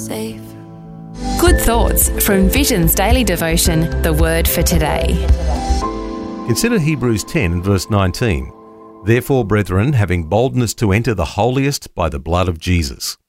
safe. Good thoughts from Vision's daily devotion, The Word for Today. Consider Hebrews 10 and verse 19. Therefore, brethren, having boldness to enter the holiest by the blood of Jesus.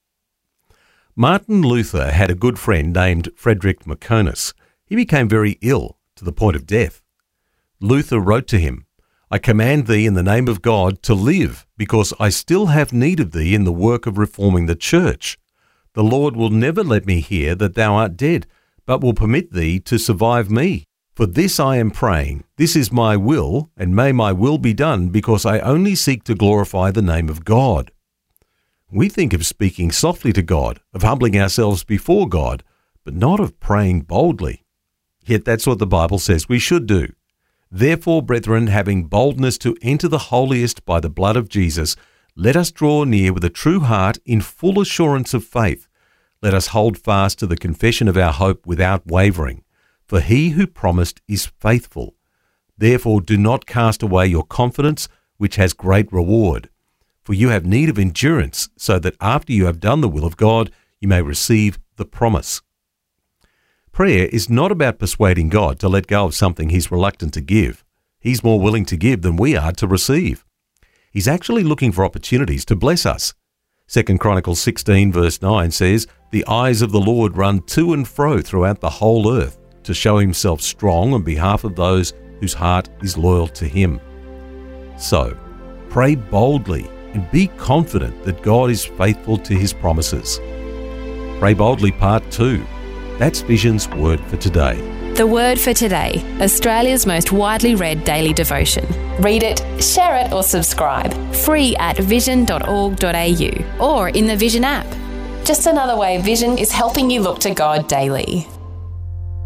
Martin Luther had a good friend named Frederick Meconus. He became very ill, to the point of death. Luther wrote to him, I command thee in the name of God to live, because I still have need of thee in the work of reforming the church. The Lord will never let me hear that thou art dead, but will permit thee to survive me. For this I am praying, this is my will, and may my will be done, because I only seek to glorify the name of God. We think of speaking softly to God, of humbling ourselves before God, but not of praying boldly. Yet that's what the Bible says we should do. Therefore, brethren, having boldness to enter the holiest by the blood of Jesus, let us draw near with a true heart in full assurance of faith. Let us hold fast to the confession of our hope without wavering. For he who promised is faithful. Therefore do not cast away your confidence, which has great reward. For you have need of endurance, so that after you have done the will of God, you may receive the promise. Prayer is not about persuading God to let go of something he's reluctant to give. He's more willing to give than we are to receive. He's actually looking for opportunities to bless us. 2 Chronicles 16 verse 9 says, The eyes of the Lord run to and fro throughout the whole earth, to show himself strong on behalf of those whose heart is loyal to him. So, pray boldly and be confident that God is faithful to his promises. Pray Boldly Part 2. That's Vision's Word for Today. The Word for Today, Australia's most widely read daily devotion. Read it, share it or subscribe. Free at vision.org.au or in the Vision app. Just another way Vision is helping you look to God daily.